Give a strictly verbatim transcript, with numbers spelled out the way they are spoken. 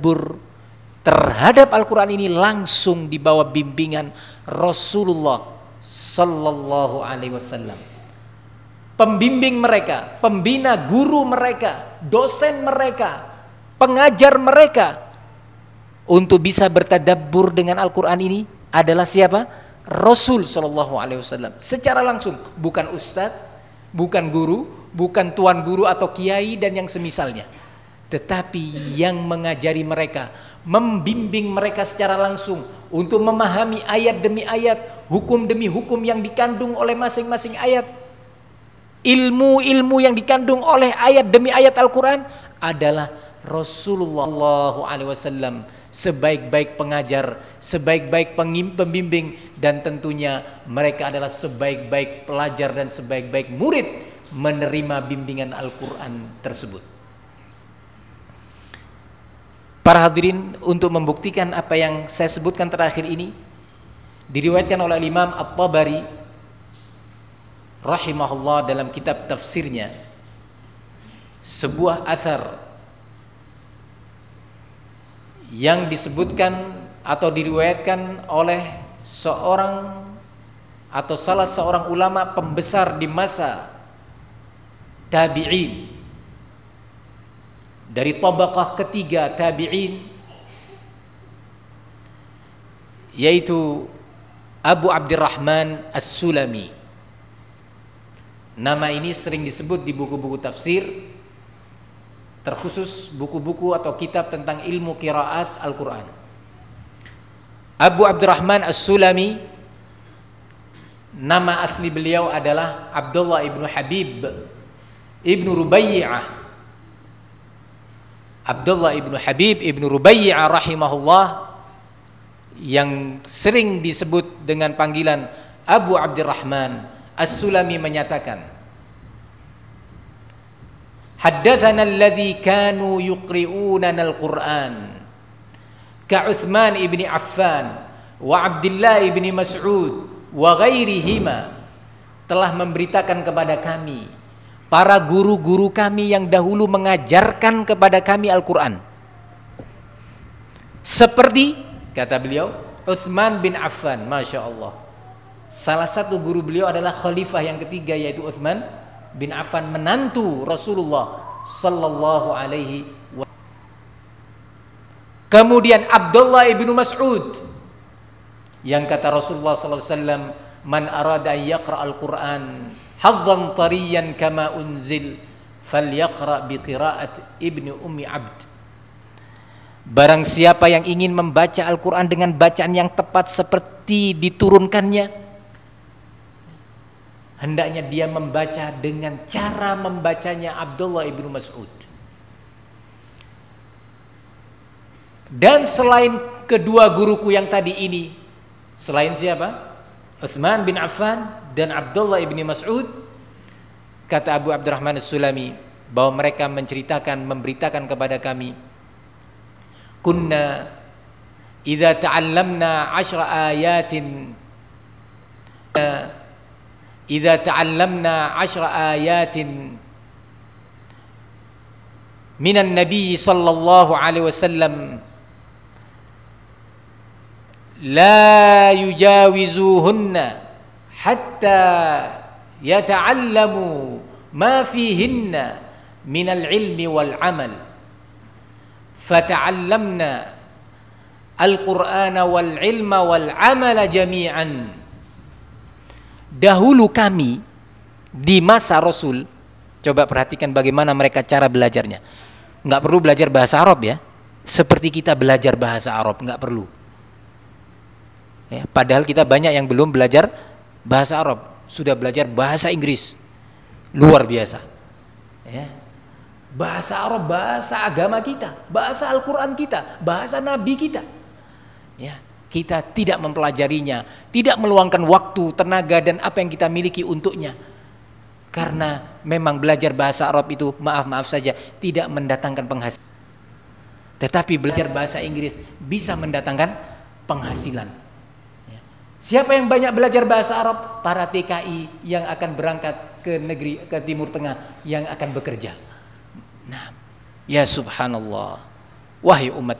bertadabbur terhadap Al-Quran ini langsung di bawah bimbingan Rasulullah sallallahu alaihi wasallam. Pembimbing mereka, pembina guru mereka, dosen mereka, pengajar mereka untuk bisa bertadabbur dengan Al-Quran ini adalah siapa? Rasul sallallahu alaihi wasallam secara langsung, bukan ustadz, bukan guru, bukan tuan guru atau kiai dan yang semisalnya, tetapi yang mengajari mereka, membimbing mereka secara langsung untuk memahami ayat demi ayat, hukum demi hukum yang dikandung oleh masing-masing ayat, ilmu-ilmu yang dikandung oleh ayat demi ayat Al-Quran adalah Rasulullah sallallahu alaihi wasallam sebaik-baik pengajar, sebaik-baik pembimbing, dan tentunya mereka adalah sebaik-baik pelajar dan sebaik-baik murid menerima bimbingan Al-Quran tersebut. Para hadirin, untuk membuktikan apa yang saya sebutkan terakhir ini, diriwayatkan oleh Imam At-Tabari rahimahullah dalam kitab tafsirnya sebuah athar yang disebutkan atau diriwayatkan oleh seorang atau salah seorang ulama pembesar di masa tabi'in, dari tabaqah ketiga tabi'in, yaitu Abu Abdurrahman As-Sulami. Nama ini sering disebut di buku-buku tafsir, terkhusus buku-buku atau kitab tentang ilmu qiraat Al-Quran. Abu Abdurrahman As-Sulami, nama asli beliau adalah Abdullah ibnu Habib ibnu Rubayyi'ah. Abdullah ibnu Habib ibnu Rubayyi'ah rahimahullah, yang sering disebut dengan panggilan Abu Abdurrahman As-Sulami, menyatakan, haddatsana alladzi kanu yuqri'unana al-Qur'an ka Utsman ibni Affan wa Abdullah ibni Mas'ud wa ghairihima, telah memberitakan kepada kami para guru-guru kami yang dahulu mengajarkan kepada kami Al-Quran, seperti kata beliau Utsman bin Affan. Masya Allah, salah satu guru beliau adalah khalifah yang ketiga, yaitu Utsman bin Affan, menantu Rasulullah sallallahu alaihi wasallam. Kemudian Abdullah ibnu Mas'ud, yang kata Rasulullah sallallahu alaihi wasallam, man arada an yaqra al-Quran hadzan tariyan kama unzil falyaqra bi qiraat ibni ummi abd. Barang siapa yang ingin membaca Al-Quran dengan bacaan yang tepat seperti diturunkannya, hendaknya dia membaca dengan cara membacanya Abdullah ibnu Mas'ud. Dan selain kedua guruku yang tadi ini, selain siapa? Utsman bin Affan dan Abdullah ibnu Mas'ud, kata Abu Abdurrahman As-Sulami, bahwa mereka menceritakan, memberitakan kepada kami, kunna idza ta'allamna ashra ayatin idza ta'allamna ashra ayatin minan nabiy sallallahu alaihi wasallam la yujawizuhunna hatta yata'allamu ma fihinna minal ilmi wal amal fata'allamna al-Qur'ana wal ilma wal amala jami'an. Dahulu kami di masa Rasul, coba perhatikan bagaimana mereka cara belajarnya. Nggak perlu belajar bahasa Arab ya, seperti kita belajar bahasa Arab, nggak perlu ya, padahal kita banyak yang belum belajar bahasa Arab, sudah belajar bahasa Inggris, luar biasa ya. Bahasa Arab, bahasa agama kita, bahasa Al-Quran kita, bahasa Nabi kita ya. Kita tidak mempelajarinya, tidak meluangkan waktu, tenaga, dan apa yang kita miliki untuknya. Karena memang belajar bahasa Arab itu, maaf-maaf saja, tidak mendatangkan penghasilan. Tetapi belajar bahasa Inggris bisa mendatangkan penghasilan. Siapa yang banyak belajar bahasa Arab? Para T K I yang akan berangkat ke negeri, ke Timur Tengah, yang akan bekerja. Nah, ya subhanallah, wahai umat